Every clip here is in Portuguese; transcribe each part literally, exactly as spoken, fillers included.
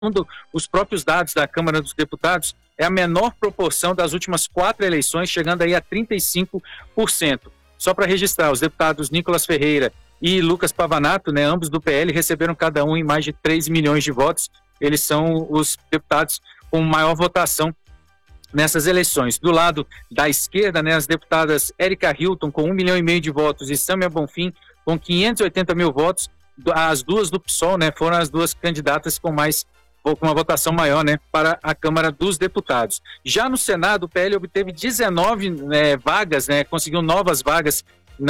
Segundo os próprios dados da Câmara dos Deputados, é a menor proporção das últimas quatro eleições, chegando aí a trinta e cinco por cento. Só para registrar, os deputados Nicolas Ferreira e Lucas Pavanato, né, ambos do P L, receberam cada um em mais de três milhões de votos. Eles são os deputados com maior votação nessas eleições. Do lado da esquerda, né, as deputadas Érica Hilton com um milhão e meio de votos e Sâmia Bonfim com quinhentos e oitenta mil votos. As duas do P SOL, né, foram as duas candidatas com mais com uma votação maior, né, para a Câmara dos Deputados. Já no Senado, o P L obteve dezenove né, vagas, né, conseguiu novas vagas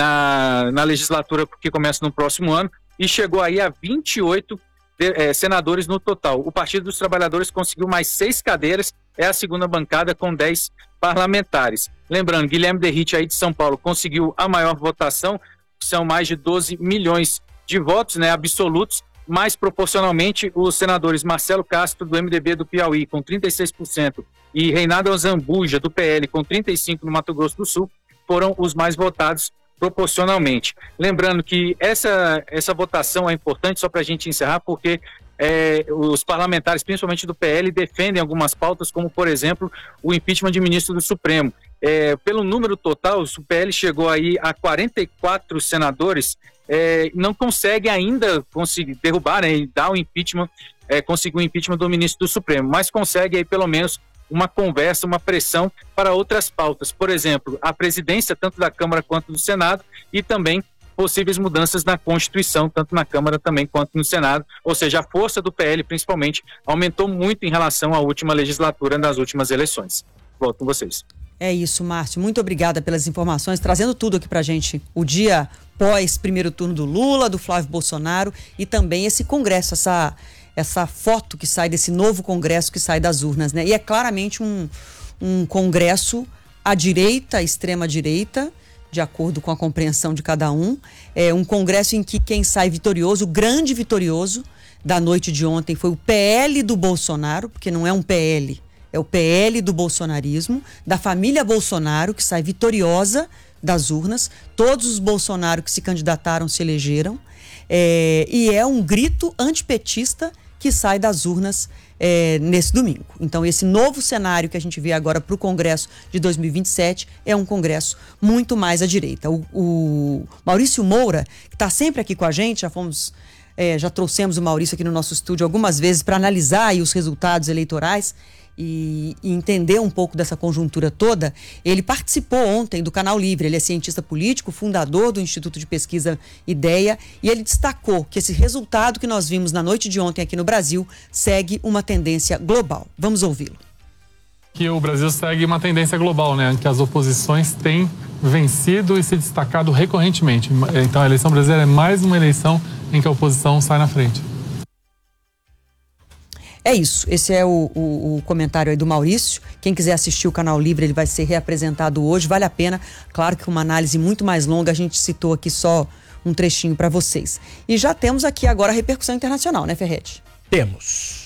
na, na legislatura que começa no próximo ano e chegou aí a vinte e oito de, é, senadores no total. O Partido dos Trabalhadores conseguiu mais seis cadeiras, é a segunda bancada com dez parlamentares. Lembrando, Guilherme Derrite aí de São Paulo conseguiu a maior votação, são mais de doze milhões de votos, né, absolutos, mais proporcionalmente os senadores Marcelo Castro do M D B do Piauí com trinta e seis por cento e Reinaldo Zambuja do P L com trinta e cinco por cento no Mato Grosso do Sul foram os mais votados proporcionalmente. Lembrando que essa, essa votação é importante só para a gente encerrar, porque é, os parlamentares, principalmente do P L, defendem algumas pautas, como por exemplo o impeachment de ministro do Supremo. É, pelo número total, o P L chegou aí a quarenta e quatro senadores, é, não consegue ainda conseguir derrubar, né, e dar o impeachment, é, conseguir o impeachment do ministro do Supremo, mas consegue aí pelo menos uma conversa, uma pressão para outras pautas, por exemplo, a presidência tanto da Câmara quanto do Senado e também possíveis mudanças na Constituição, tanto na Câmara também quanto no Senado, ou seja, a força do P L principalmente aumentou muito em relação à última legislatura nas últimas eleições. Volto com vocês. É isso, Márcio. Muito obrigada pelas informações, trazendo tudo aqui pra gente. O dia pós primeiro turno do Lula, do Flávio Bolsonaro e também esse congresso, essa, essa foto que sai desse novo congresso que sai das urnas, né? E é claramente um, um congresso à direita, à extrema direita, de acordo com a compreensão de cada um. É um congresso em que quem sai vitorioso, o grande vitorioso da noite de ontem foi o P L do Bolsonaro, porque não é um P L, é o P L do bolsonarismo, da família Bolsonaro, que sai vitoriosa das urnas. Todos os Bolsonaro que se candidataram se elegeram. É, e é um grito antipetista que sai das urnas é, nesse domingo. Então, esse novo cenário que a gente vê agora para o Congresso de dois mil e vinte e sete é um Congresso muito mais à direita. O, o Maurício Moura, que está sempre aqui com a gente, já fomos... É, já trouxemos o Maurício aqui no nosso estúdio algumas vezes para analisar aí os resultados eleitorais e, e entender um pouco dessa conjuntura toda. Ele participou ontem do Canal Livre, ele é cientista político, fundador do Instituto de Pesquisa Ideia, e ele destacou que esse resultado que nós vimos na noite de ontem aqui no Brasil segue uma tendência global. Vamos ouvi-lo. Que o Brasil segue uma tendência global, né? Que as oposições têm vencido e se destacado recorrentemente. Então a eleição brasileira é mais uma eleição em que a oposição sai na frente. É isso, esse é o, o, o comentário aí do Maurício. Quem quiser assistir o Canal Livre, ele vai ser reapresentado hoje, vale a pena. Claro que uma análise muito mais longa, a gente citou aqui só um trechinho para vocês. E já temos aqui agora a repercussão internacional, né, Ferretti? Temos.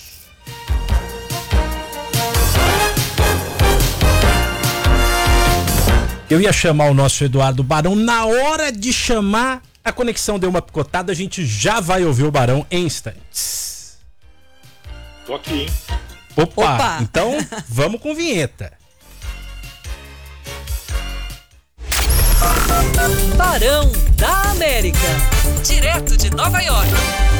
Eu ia chamar o nosso Eduardo Barão, na hora de chamar, a conexão deu uma picotada, a gente já vai ouvir o Barão em instantes. Tô aqui, hein? Opa, Opa. Então vamos com vinheta. Barão da América, direto de Nova York.